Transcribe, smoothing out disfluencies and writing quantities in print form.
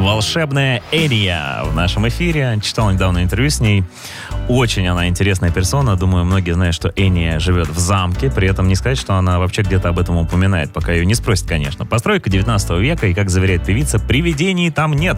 волшебная Эния в нашем эфире. Читал недавно интервью с ней. Очень она интересная персона. Думаю, многие знают, что Эния живет в замке. При этом не сказать, что она вообще где-то об этом упоминает, пока ее не спросят, конечно. Постройка 19 века, и, как заверяет певица, привидений там нет.